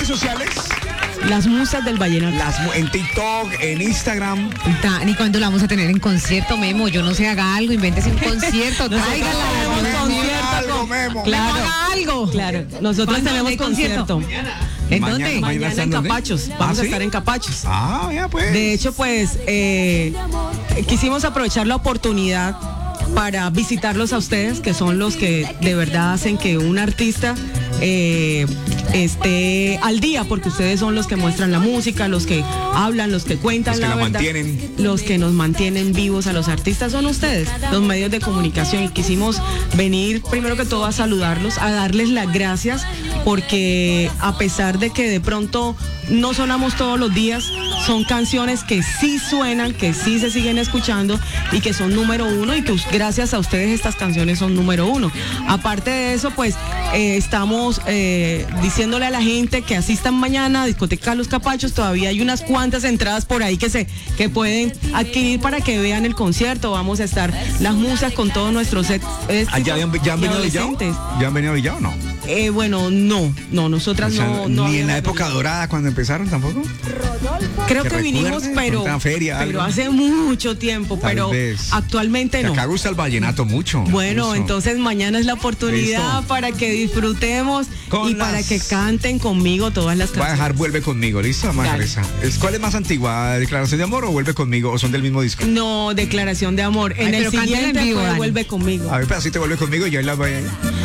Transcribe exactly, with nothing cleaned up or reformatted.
redes sociales? Las musas del vallenato. Las, en TikTok, en Instagram. ¿Y cuándo la vamos a tener en concierto, Memo? Yo no sé, haga algo, invéntese un concierto, tráigala. Concierto, Memo. Claro, haga algo. claro. Nosotros tenemos concierto. ¿En Mañana- dónde? mañana Mañana están en dónde? Capachos. ¿Ah, Vamos a sí? estar en Capachos. Ah, ya pues. De hecho, pues, eh, quisimos aprovechar la oportunidad para visitarlos a ustedes, que son los que de verdad hacen que un artista eh, esté al día, porque ustedes son los que muestran la música, los que hablan, los que cuentan Los que la la verdad, mantienen. los que nos mantienen vivos a los artistas son ustedes, los medios de comunicación, y quisimos venir primero que todo a saludarlos, a darles las gracias, porque a pesar de que de pronto no sonamos todos los días, son canciones que sí suenan, que sí se siguen escuchando y que son número uno, y que gracias a ustedes estas canciones son número uno. Aparte de eso, pues eh, estamos eh, diciéndole a la gente que asistan mañana a Discoteca Los Capachos. Todavía hay unas cuantas entradas por ahí que se que pueden adquirir para que vean el concierto. Vamos a estar las musas con todos nuestros ex, Ah, ¿Ya, habían- ya han y venido a Villao? adolescentes. ¿Ya han venido a Villao o no? Eh, bueno, no, no, nosotras O sea, no, no ni en la habíamos época venido. dorada cuando empezaron tampoco. Creo que que vinimos, recuerden, pero, con una feria, pero algo. hace mucho tiempo, Tal pero vez. actualmente Que no. acá gusta el vallenato mucho. Bueno, Eso. entonces mañana es la oportunidad Listo. para que disfrutemos Con y para las- que canten conmigo todas las Voy a canciones. dejar Vuelve Conmigo, ¿listo? Vamos a dejar Dale. esa. Es- ¿Cuál es más antigua? ¿Declaración de amor o Vuelve Conmigo? ¿O son del mismo disco? No, declaración de amor. En Ay, el pero cántela en siguiente vivo, fue Dani. Vuelve conmigo. A ver, pedacito Vuelve Conmigo y ahí las voy a...